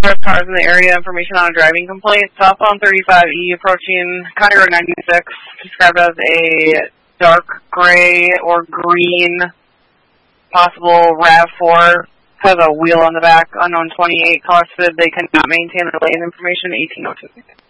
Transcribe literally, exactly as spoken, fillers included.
Other cars in the area, information on a driving complaint. Southbound thirty-five E approaching County Road ninety-six, described as a dark gray or green, possible RAV four, has a wheel on the back, unknown twenty-eight, color said they cannot maintain the lane information, eighteen oh two.